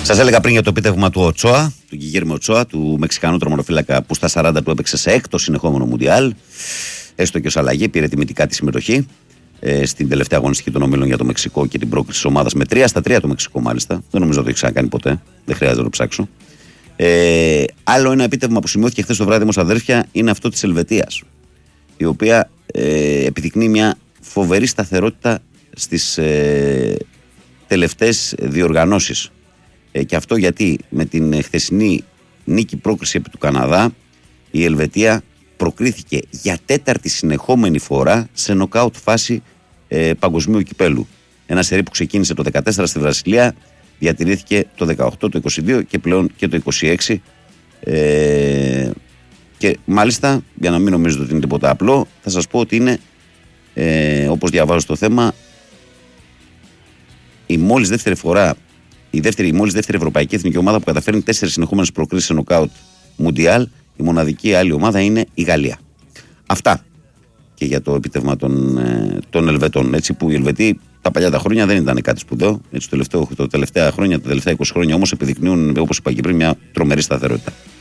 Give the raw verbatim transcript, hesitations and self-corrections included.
Σας έλεγα πριν για το επίτευγμα του Οτσόα, του Γκιγέρμι Οτσόα, του Μεξικανού τερματοφύλακα που στα σαράντα του έπαιξε σε έκτο συνεχόμενο Μουντιάλ. Έστω και ως αλλαγή, πήρε τιμητικά τη συμμετοχή ε, στην τελευταία αγωνιστική των ομίλων για το Μεξικό και την πρόκριση της ομάδας με τρία στα τρία το Μεξικό, μάλιστα. Δεν νομίζω ότι το έχει ξανακάνει ποτέ. Δεν χρειάζεται να το ψάξω. Ε, άλλο ένα επίτευγμα που σημειώθηκε χθες το βράδυ, όμως, αδέρφια, είναι αυτό της Ελβετίας, η οποία ε, επιδεικνύει μια φοβερή σταθερότητα στις ε, τελευταίες διοργανώσεις. Ε, και αυτό γιατί με την χθεσινή νίκη πρόκριση επί του Καναδά, η Ελβετία προκρίθηκε για τέταρτη συνεχόμενη φορά σε νοκάουτ φάση ε, παγκοσμίου κυπέλου. Ένα σερί που ξεκίνησε το δεκατέσσερα στη Βραζιλία, διατηρήθηκε το δεκαοκτώ, το είκοσι δύο και πλέον και το είκοσι έξι. Ε, και μάλιστα, για να μην νομίζετε ότι είναι τίποτα απλό, θα σας πω ότι είναι, ε, όπως διαβάζω στο θέμα, η μόλις δεύτερη φορά, η, δεύτερη, η μόλις δεύτερη ευρωπαϊκή εθνική ομάδα που καταφέρνει τέσσερις συνεχόμενες προκρίσεις σε νοκάουτ Μουντιάλ. Η μοναδική άλλη ομάδα είναι η Γαλλία. Αυτά και για το επίτευγμα των, ε, των Ελβετών. Έτσι, που οι Ελβετοί τα παλιά τα χρόνια δεν ήταν κάτι σπουδαίο. Έτσι, το τελευταίο, το τελευταία χρόνια, τα τελευταία είκοσι χρόνια όμως επιδεικνύουν, όπως είπα και πριν, μια τρομερή σταθερότητα.